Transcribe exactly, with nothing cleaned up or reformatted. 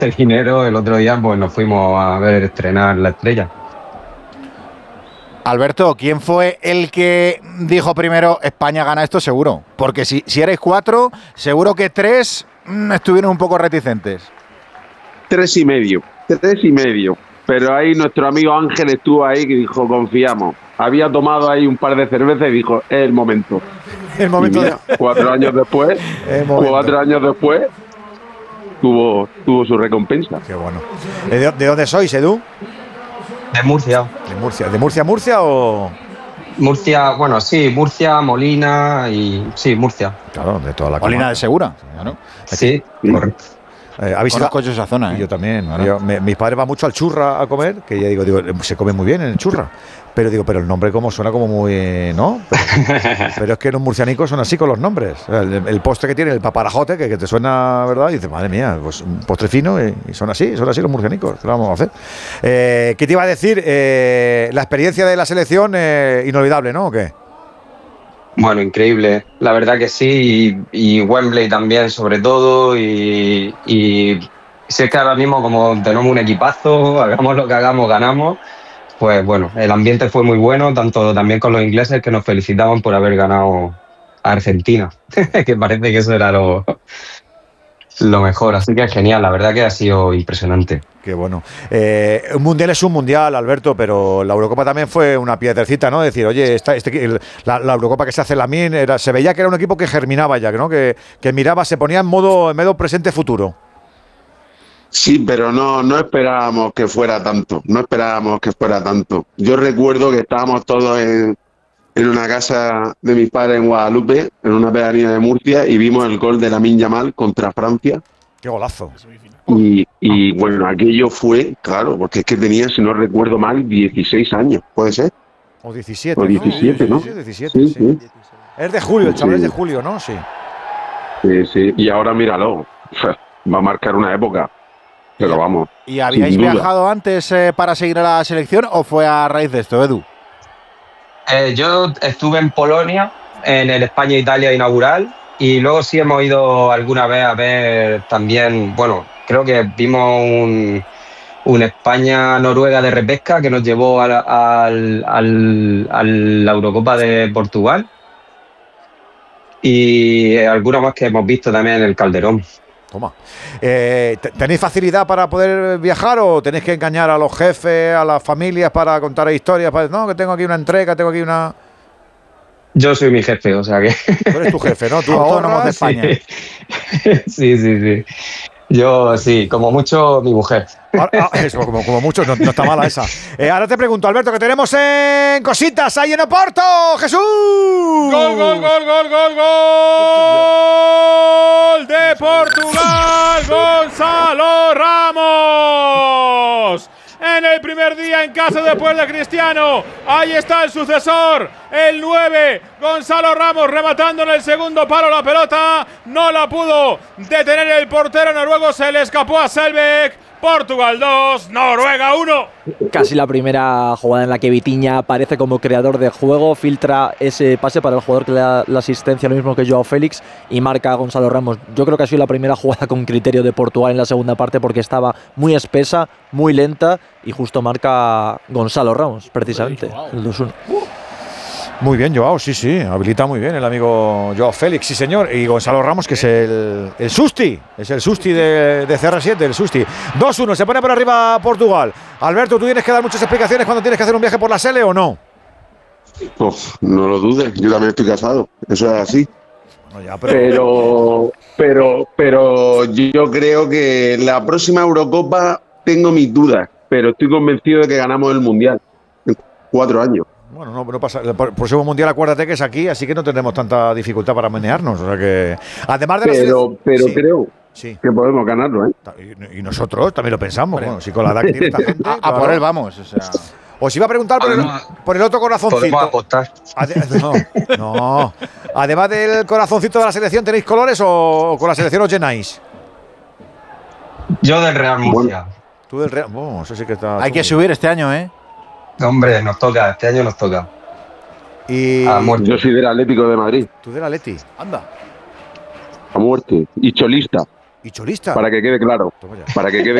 bastante dinero, el otro día pues nos fuimos a ver estrenar La Estrella. Alberto, ¿quién fue el que dijo primero España gana esto seguro? Porque si, si erais cuatro, seguro que tres mmm, estuvieron un poco reticentes. Tres y medio, tres y medio. Pero ahí nuestro amigo Ángel estuvo ahí que dijo, confiamos. Había tomado ahí un par de cervezas y dijo, es el momento. El momento mira, de... Cuatro años después, cuatro años después, tuvo, tuvo su recompensa. Qué bueno. ¿De, de dónde sois, Edu? De Murcia. ¿De Murcia? ¿De Murcia, Murcia o...? Murcia, bueno, sí, Murcia, Molina y... Sí, Murcia. Claro, de toda la Molina de Segura, ¿no? Sí, correcto. Eh, ¿Habéis ido a esa zona? ¿eh? Yo también. ¿no? Yo, me, mis padres van mucho al Churra a comer, que ya digo, digo, se come muy bien en el Churra. Pero digo, pero el nombre como suena como muy... ¿no? Pero, pero es que los murcianicos son así con los nombres. El, el postre que tiene, el paparajote, que, que te suena, ¿verdad? Y dices, madre mía, pues un postre fino y, y son así, son así los murcianicos. ¿Qué vamos a hacer? Eh, ¿Qué te iba a decir? Eh, la experiencia de la selección, eh, inolvidable, ¿no? ¿O qué? Bueno, increíble. La verdad que sí. Y, y Wembley también, sobre todo. Y, y si es que ahora mismo, como tenemos un equipazo, hagamos lo que hagamos, ganamos. Pues bueno, el ambiente fue muy bueno, tanto también con los ingleses que nos felicitaban por haber ganado a Argentina, que parece que eso era lo, lo mejor. Así que es genial, la verdad que ha sido impresionante. Qué bueno. Eh, un mundial es un mundial, Alberto, pero la Eurocopa también fue una piedrecita, ¿no? Decir, oye, esta, este, el, la, la Eurocopa que se hace en la M I N, era, se veía que era un equipo que germinaba ya, ¿no? Que, que miraba, se ponía en modo, en modo presente-futuro. Sí, pero no, no esperábamos que fuera tanto, no esperábamos que fuera tanto. Yo recuerdo que estábamos todos en, en una casa de mis padres en Guadalupe, en una pedanía de Murcia, y vimos el gol de Lamine Yamal contra Francia. ¡Qué golazo! Y, y bueno, aquello fue, claro, porque es que tenía, si no recuerdo mal, dieciséis años, ¿puede ser? O diecisiete, o diecisiete, ¿no? ¿no? Sí, diecisiete, sí, sí. sí. Es de julio, el chaval sí. Es de julio, ¿no? Sí. Sí, sí, y ahora míralo, va a marcar una época. Pero vamos. ¿Y habíais viajado antes eh, para seguir a la selección o fue a raíz de esto, Edu? Eh, yo estuve en Polonia, en el España-Italia inaugural, y luego sí hemos ido alguna vez a ver también, bueno, creo que vimos un, un España-Noruega de repesca que nos llevó a la, al, al, a la Eurocopa de Portugal, y alguna más que hemos visto también en el Calderón. Toma. Eh, ¿Tenéis facilidad para poder viajar o tenéis que engañar a los jefes, a las familias para contar historias? Para, no, que tengo aquí una entrega, tengo aquí una... Yo soy mi jefe, o sea que... Tú eres tu jefe, ¿no? Tú autónomo de España. Sí, sí, sí. Yo sí, como mucho mi mujer. Ah, eso, como, como mucho, no, no está mala esa. Eh, ahora te pregunto, Alberto, que tenemos en cositas ahí en Oporto. ¡Jesús! ¡Gol, gol, gol, gol, gol, gol! ¡De Portugal! ¡Gonzalo Ramos! En el primer día en casa después de Cristiano. Ahí está el sucesor, el nueve, Gonzalo Ramos, rematando en el segundo palo la pelota. No la pudo detener el portero noruego, se le escapó a Selbekk. Portugal dos, Noruega uno. Casi la primera jugada en la que Vitinha aparece como creador de juego, filtra ese pase para el jugador que le da la asistencia, lo mismo que Joao Félix, y marca a Gonzalo Ramos. Yo creo que ha sido la primera jugada con criterio de Portugal en la segunda parte porque estaba muy espesa, muy lenta, y justo marca Gonzalo Ramos, precisamente, el dos uno. Muy bien, Joao, sí, sí, habilita muy bien el amigo Joao Félix, sí señor, y Gonzalo Ramos, que es el, el Susti, es el Susti de, de C R siete, el Susti. dos uno, se pone por arriba Portugal. Alberto, ¿tú tienes que dar muchas explicaciones cuando tienes que hacer un viaje por la Sele o no? Pues no lo dudes, yo también estoy casado, eso es así. Bueno, ya, pero... pero, pero, pero yo creo que la próxima Eurocopa tengo mis dudas, pero estoy convencido de que ganamos el Mundial en cuatro años. Bueno, no, no pasa. El próximo mundial, acuérdate que es aquí, así que no tendremos tanta dificultad para menearnos. O sea que, además de pero, pero sí, creo sí. que podemos ganarlo, ¿eh? Y, y nosotros también lo pensamos. Bueno, si con la edad que tiene esta gente. A, a por él vamos. O sea. Os iba a preguntar por el, por el otro corazoncito. Podemos apostar. Ade no, no. Además del corazoncito de la selección, ¿tenéis colores o con la selección os llenáis? Yo del Real Murcia. Bueno, tú del Real. Bueno, eso sí que está. Hay que subir este año, ¿eh? Hombre, nos toca, este año nos toca. Y a yo soy del Atlético de Madrid. ¿Tú del Atleti? Anda. A muerte. Y cholista. Y cholista. Para que quede claro. Toma ya. Para que quede